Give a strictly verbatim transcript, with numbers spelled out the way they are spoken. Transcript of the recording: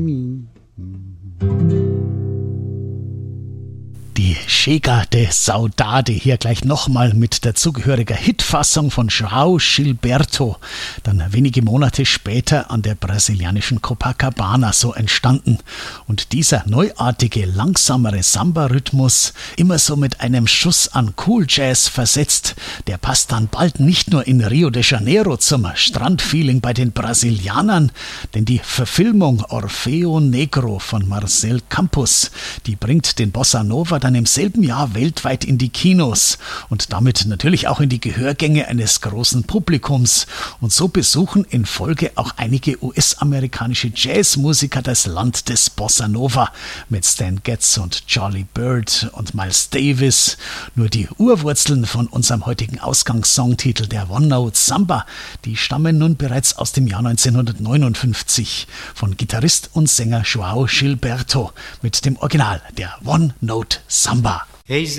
Die Chega de Saudade hier gleich nochmal mit der zugehörigen Hitfassung von João Gilberto, dann wenige Monate später an der brasilianischen Copacabana so entstanden. Und dieser neuartige, langsamere Samba-Rhythmus, immer so mit einem Schuss an Cool Jazz versetzt, der passt dann bald nicht nur in Rio de Janeiro zum Strandfeeling bei den Brasilianern, denn die Verfilmung Orfeo Negro von Marcel Campos, die bringt den Bossa Nova dann im selben Jahr weltweit in die Kinos und damit natürlich auch in die Gehörgänge eines großen Publikums. Und so besuchen in Folge auch einige U S-amerikanische Jazzmusiker das Land des Bossa Nova mit Stan Getz und Charlie Byrd und Miles Davis. Nur die Urwurzeln von unserem heutigen Ausgangssongtitel, der One Note Samba, die stammen nun bereits aus dem Jahr neunzehnhundertneunundfünfzig von Gitarrist und Sänger João Gilberto mit dem Original, der One Note Samba. Eis